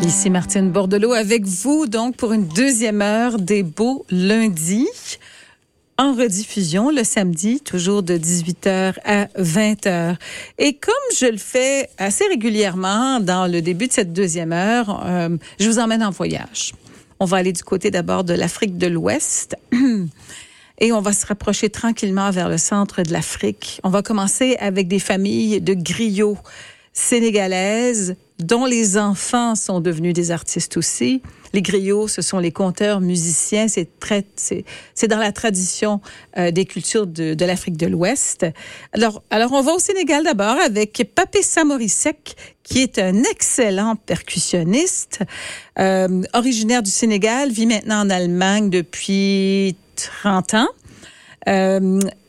Ici Martine Bordelot avec vous donc pour une deuxième heure des beaux lundis. En rediffusion le samedi, toujours de 18h à 20h. Et comme je le fais assez régulièrement dans le début de cette deuxième heure, je vous emmène en voyage. On va aller du côté d'abord de l'Afrique de l'Ouest et on va se rapprocher tranquillement vers le centre de l'Afrique. On va commencer avec des familles de griots sénégalaises dont les enfants sont devenus des artistes aussi. Les griots, ce sont les conteurs, musiciens. C'est dans la tradition des cultures de l'Afrique de l'Ouest. Alors, on va au Sénégal d'abord avec Papé Samorisek, qui est un excellent percussionniste, originaire du Sénégal, vit maintenant en Allemagne depuis 30 ans.